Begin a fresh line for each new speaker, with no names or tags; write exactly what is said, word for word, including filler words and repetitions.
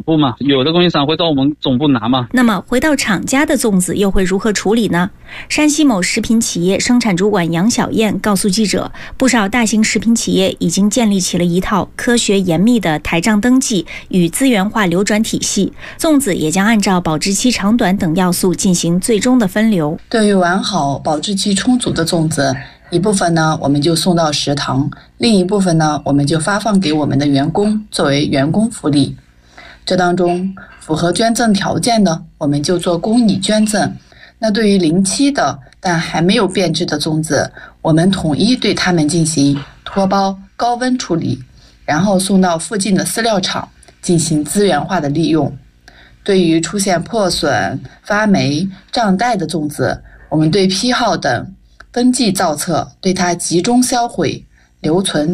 部嘛，有的供应商会到我们总部拿嘛。
那么回到厂家的粽子又会如何处理呢？山西某食品企业生产主管杨小燕告诉记者，不少大型食品企业已经建立起了一套科学严密的台账登记与资源化流转体系，粽子也将按照保质期长短等要素进行最终的分流。
对于完好保质期充足的粽子，一部分呢我们就送到食堂，另一部分呢我们就发放给我们的员工作为员工福利。这当中符合捐赠条件的，我们就做公益捐赠。那对于临期的但还没有变质的粽子，我们统一对它们进行脱包、高温处理，然后送到附近的饲料厂进行资源化的利用。对于出现破损、发霉、胀袋的粽子，我们对批号等登记造册，对它集中销毁、留存